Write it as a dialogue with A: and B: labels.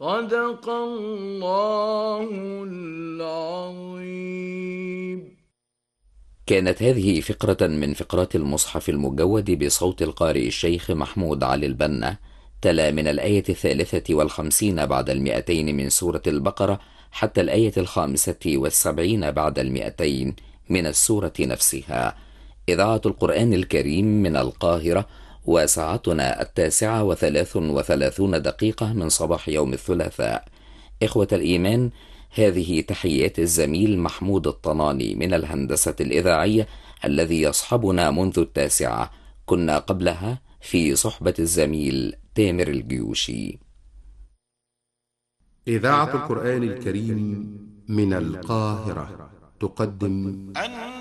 A: صدق الله العظيم.
B: كانت هذه فقرة من فقرات المصحف المجود بصوت القارئ الشيخ محمود علي البنا. تلا من الآية 53 بعد 200 من سورة البقرة حتى الآية 75 بعد 200 من السورة نفسها. إذاعة القرآن الكريم من القاهرة، وساعتنا 9:33 من صباح يوم الثلاثاء. إخوة الإيمان، هذه تحيات الزميل محمود الطناني من الهندسة الإذاعية الذي يصحبنا منذ 9. كنا قبلها في صحبة الزميل تامر الجيوشي.
C: إذاعة القرآن الكريم من القاهرة تقدم